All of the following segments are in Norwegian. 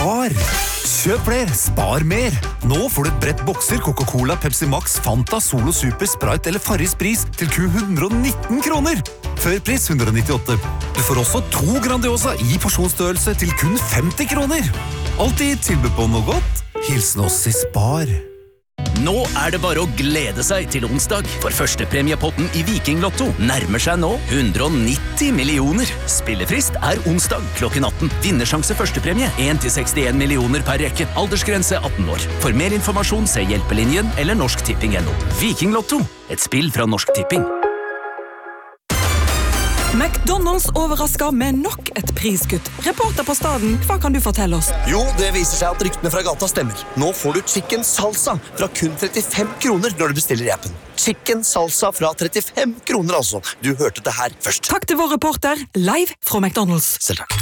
Spar! Kjøp flere, spar mer! Nå får du et brett bokser Coca-Cola, Pepsi Max, Fanta, Solo Super, Sprite eller Farris Bris til kun 119 kroner. Før pris 198. Du får også 2 Grandiosa i porsjonsstørrelse til kun 50 kroner. Alltid tilbud på noe godt. Hilsen oss i Spar. Nå det bare å glede seg til onsdag, for førstepremiepotten i Viking Lotto nærmer seg nå 190 millioner. Spillefrist onsdag klokken 18. Vinnersjanse førstepremie 1-61 millioner per rekke. Aldersgrense 18 år. For mer informasjon se Hjelpelinjen eller Norsk Tipping.no. Viking Lotto, et spill fra Norsk Tipping. McDonald's overrasker med nok et priskutt. Reporter på staden, hva kan du fortelle oss? Jo, det viser seg at ryktene fra gata stemmer. Nå får du chicken salsa fra kun 35 kroner når du bestiller i appen. Chicken salsa fra 35 kroner altså. Du hørte det her først. Takk til vår reporter, live fra McDonald's. Selv takk.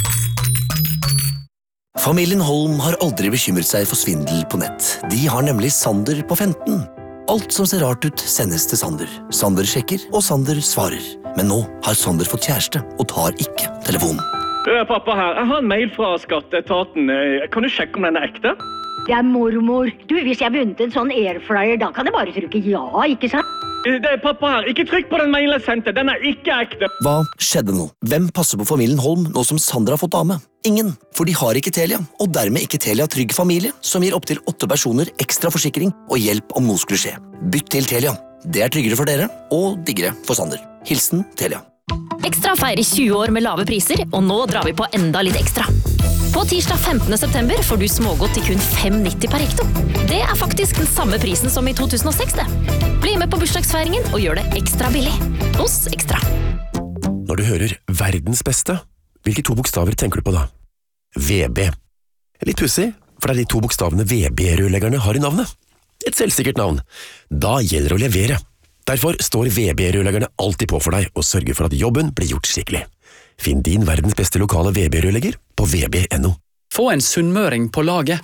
Familien Holm har aldri bekymret seg for svindel på nett. De har nemlig Sander på 15. Alt som ser rart ut sendes til Sander. Sander sjekker, og Sander svarer. Men nå har Sander fått kjæreste og tar ikke telefonen. Pappa her, jeg har en mail fra skatteetaten. Kan du sjekke om den ekte? Det mormor. Du, hvis jeg vunnet en sånn airfryer, da kan jeg bare trykke ja, ikke sant? Det pappa her, ikke trykk på den mailen jeg sendte. Den ikke ekte. Hva skjedde nå? Hvem passer på familien Holm nå som Sander har fått dame? Ingen, for de har ikke Telia, og dermed ikke Telia Trygg Familie, som gir opp til 8 personer ekstra forsikring og hjelp om noe skulle skje. Bytt til Telia. Det tryggere for dere, og diggere for Sander. Hilsen Telia. Ekstra feirer 20 år med lave priser, og nå drar vi på enda litt ekstra. På tirsdag 15. september får du smågodt til kun 5,90 per hekto. Det faktisk den samme prisen som i 2006 det. Bli med på bursdagsfeiringen og gjør det ekstra billig. Hos Ekstra. Når du hører verdens beste, hvilke 2 bokstaver tenker du på da? VB. Litt pussig, for det de 2 bokstavene VB-rørleggerne har i navnet. Et selvsikkert navn. Da gjelder det å levere. Derfor står VB-rørleggerne alltid på for deg og sørger for at jobben blir gjort skikkelig. Finn din verdens beste lokale VB-rørlegger på vb.no. Få en sunnmøring på laget.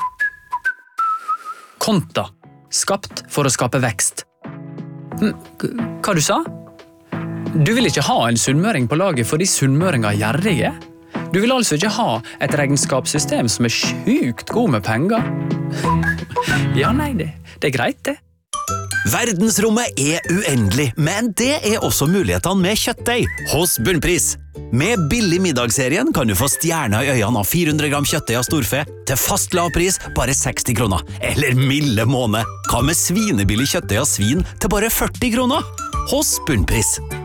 Konta. Skapt for å skape vekst. Hva du sa? Du vil ikke ha en sunnmøring på laget fordi sunnmøringer er gjerrige? Du vil altså ikke ha et regnskapssystem som er sjukt god med penger? Ja, nei, det greit det. Verdensrommet uendelig, men det også mulighetene med kjøttdeig hos Bunnpris. Med billig middagsserien kan du få stjerner i øynene av 400 gram kjøttdeig av storfe til fast lav pris bare 60 kroner. Eller milde måned. Hva med svinebillig kjøttdeig av svin til bare 40 kroner? Hos Bunnpris.